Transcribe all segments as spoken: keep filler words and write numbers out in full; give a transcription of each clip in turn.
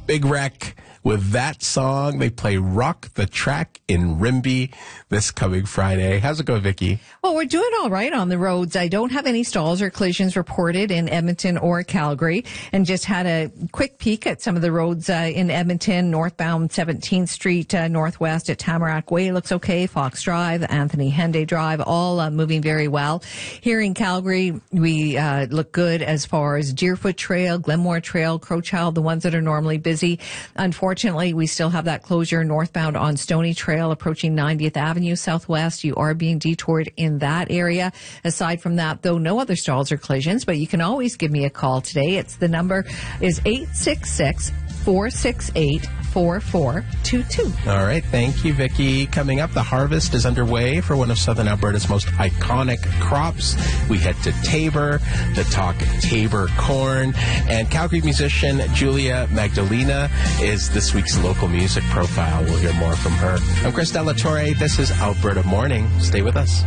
Big Wreck with that song. They play Rock the Track in Rimbey this coming Friday. How's it going, Vicky? Well, we're doing all right on the roads. I don't have any stalls or collisions reported in Edmonton or Calgary, and just had a quick peek at some of the roads uh, in Edmonton. Northbound seventeenth Street, uh, northwest at Tamarack Way looks okay. Fox Drive, Anthony Henday Drive, all uh, moving very well. Here in Calgary, we uh, look good as far as Deerfoot Trail, Glenmore Trail, Crowchild, the ones that are normally busy. Unfortunately, we still have that closure northbound on Stony Trail approaching ninetieth Avenue Southwest. You are being detoured in that area. Aside from that, though, no other stalls or collisions, but you can always give me a call today. It's the number is eight six six, four six eight, four four two two. All right. Thank you, Vicky. Coming up, the harvest is underway for one of Southern Alberta's most iconic crops. We head to Taber to talk Taber corn. And Calgary musician Julia Magdalena is this week's local music profile. We'll hear more from her. I'm Chris Delatorre. This is Alberta Morning. Stay with us.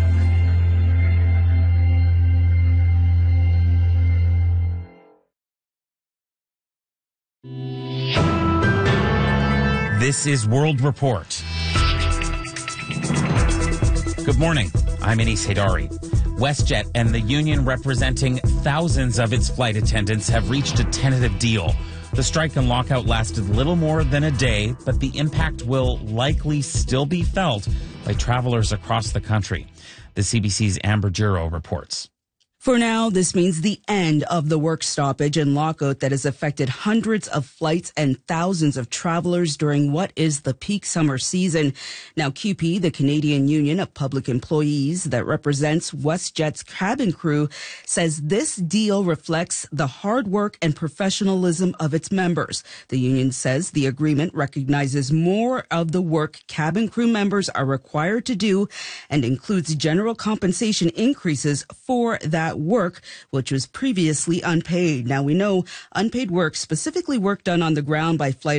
This is World Report. Good morning. I'm Anis Haidari. WestJet and the union representing thousands of its flight attendants have reached a tentative deal. The strike and lockout lasted little more than a day, but the impact will likely still be felt by travelers across the country. The C B C's Amber Giro reports. For now, this means the end of the work stoppage and lockout that has affected hundreds of flights and thousands of travelers during what is the peak summer season. Now, C U P E, the Canadian Union of Public Employees that represents WestJet's cabin crew, says this deal reflects the hard work and professionalism of its members. The union says the agreement recognizes more of the work cabin crew members are required to do and includes general compensation increases for that work, which was previously unpaid. Now, we know unpaid work, specifically work done on the ground by flight